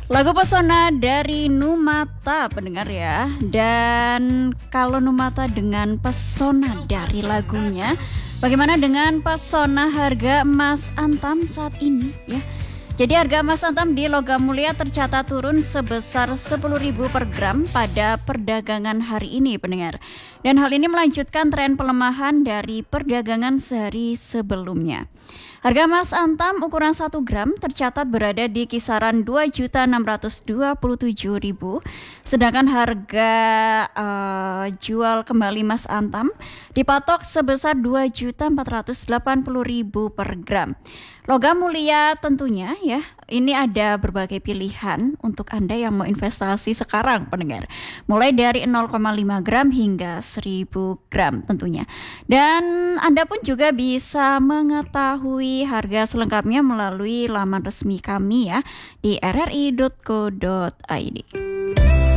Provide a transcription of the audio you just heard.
Lagu Pesona dari Numata pendengar ya. Dan kalau Numata dengan pesona dari lagunya, bagaimana dengan pesona harga emas Antam saat ini ya? Jadi harga emas Antam di Logam Mulia tercatat turun sebesar 10.000 per gram pada perdagangan hari ini pendengar. Dan hal ini melanjutkan tren pelemahan dari perdagangan sehari sebelumnya. Harga emas Antam ukuran 1 gram tercatat berada di kisaran 2.627.000, sedangkan harga jual kembali emas Antam dipatok sebesar 2.480.000 per gram. Logam mulia tentunya ya, ini ada berbagai pilihan untuk Anda yang mau investasi sekarang pendengar. Mulai dari 0,5 gram hingga 1.000 gram tentunya. Dan Anda pun juga bisa mengetahui harga selengkapnya melalui laman resmi kami ya di rri.co.id.